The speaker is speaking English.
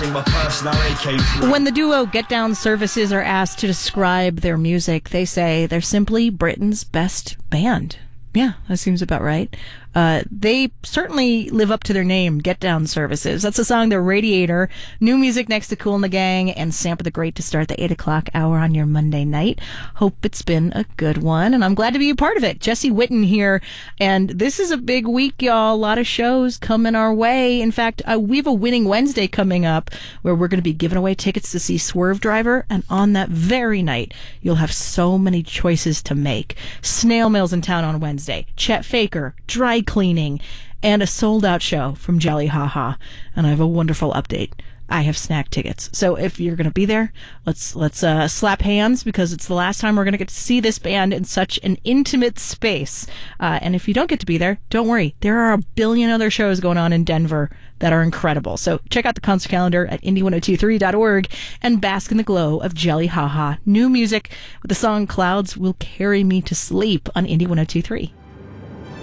me, my personality came through. When the duo Get Down Services are asked to describe their music, they say they're simply Britain's best band. Yeah, that seems about right. They certainly live up to their name, Get Down Services. That's the song The Radiator. New music next to Kool and the Gang and Sampa the Great to start the 8 o'clock hour on your Monday night. Hope it's been a good one, and I'm glad to be a part of it. Jesse Witten here, and this is a big week, y'all. A lot of shows coming our way. In fact, we have a Winning Wednesday coming up where we're going to be giving away tickets to see Swerve Driver, and on that very night, you'll have so many choices to make. Snail Mail's in town on Wednesday. Chet Faker, Dry Cleaning, and a sold-out show from Jelly Haha. And I have a wonderful update. I have snack tickets. So if you're going to be there, let's slap hands, because it's the last time we're going to get to see this band in such an intimate space. And if you don't get to be there, don't worry. There are a billion other shows going on in Denver that are incredible. So check out the concert calendar at indie1023.org and bask in the glow of Jelly Haha. New music with the song Clouds Will Carry Me to Sleep on Indie 1023.